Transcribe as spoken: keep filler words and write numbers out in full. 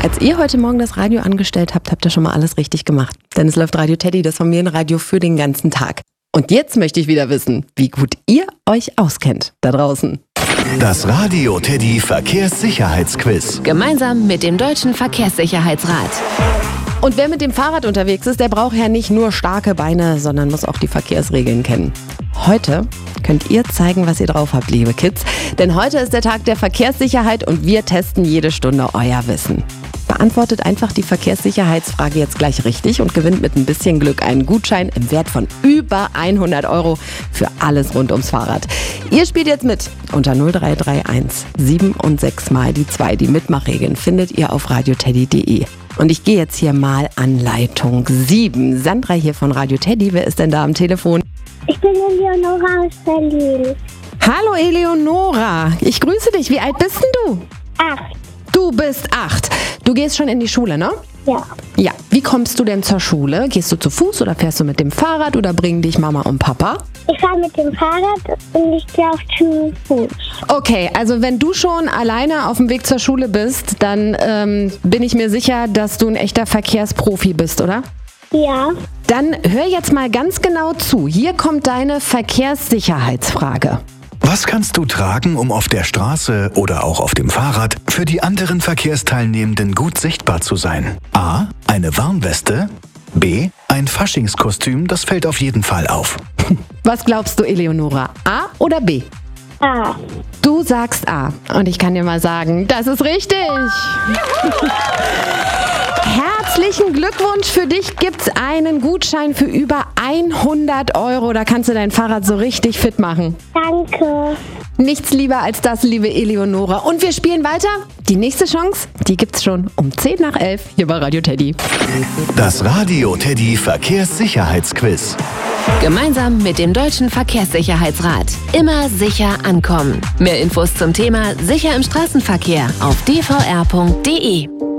Als ihr heute Morgen das Radio angestellt habt, habt ihr schon mal alles richtig gemacht. Denn es läuft Radio Teddy, das Familienradio für den ganzen Tag. Und jetzt möchte ich wieder wissen, wie gut ihr euch auskennt da draußen. Das Radio Teddy Verkehrssicherheitsquiz. Gemeinsam mit dem Deutschen Verkehrssicherheitsrat. Und wer mit dem Fahrrad unterwegs ist, der braucht ja nicht nur starke Beine, sondern muss auch die Verkehrsregeln kennen. Heute könnt ihr zeigen, was ihr drauf habt, liebe Kids. Denn heute ist der Tag der Verkehrssicherheit und wir testen jede Stunde euer Wissen. Beantwortet einfach die Verkehrssicherheitsfrage jetzt gleich richtig und gewinnt mit ein bisschen Glück einen Gutschein im Wert von über hundert Euro für alles rund ums Fahrrad. Ihr spielt jetzt mit unter null drei drei eins sieben und sechs mal die zwei. Die Mitmachregeln findet ihr auf radioteddy punkt de. Und ich gehe jetzt hier mal an Leitung sieben. Sandra hier von Radio Teddy. Wer ist denn da am Telefon? Ich bin Eleonora aus Berlin. Hallo Eleonora, ich grüße dich. Wie alt bist denn du? Acht. Du bist acht. Du gehst schon in die Schule, ne? Ja. Ja. Wie kommst du denn zur Schule? Gehst du zu Fuß oder fährst du mit dem Fahrrad oder bringen dich Mama und Papa? Ich fahre mit dem Fahrrad und ich gehe auch zu Fuß. Okay, also wenn du schon alleine auf dem Weg zur Schule bist, dann ähm, bin ich mir sicher, dass du ein echter Verkehrsprofi bist, oder? Ja. Dann hör jetzt mal ganz genau zu. Hier kommt deine Verkehrssicherheitsfrage. Was kannst du tragen, um auf der Straße oder auch auf dem Fahrrad für die anderen Verkehrsteilnehmenden gut sichtbar zu sein? A. Eine Warnweste. B. Ein Faschingskostüm, das fällt auf jeden Fall auf. Was glaubst du, Eleonora? A oder B? A. Du sagst A. Und ich kann dir mal sagen, das ist richtig. Herzlichen Glückwunsch, für dich gibt's einen Gutschein für über hundert Euro. Da kannst du dein Fahrrad so richtig fit machen. Danke. Nichts lieber als das, liebe Eleonora. Und wir spielen weiter. Die nächste Chance, die gibt's schon um zehn nach elf hier bei Radio Teddy. Das Radio Teddy Verkehrssicherheitsquiz. Gemeinsam mit dem Deutschen Verkehrssicherheitsrat. Immer sicher ankommen. Mehr Infos zum Thema Sicher im Straßenverkehr auf d v r punkt de.